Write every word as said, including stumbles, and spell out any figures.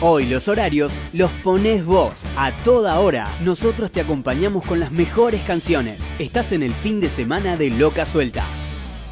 Hoy los horarios los ponés vos, a toda hora. Nosotros te acompañamos con las mejores canciones. Estás en el fin de semana de Loca Suelta.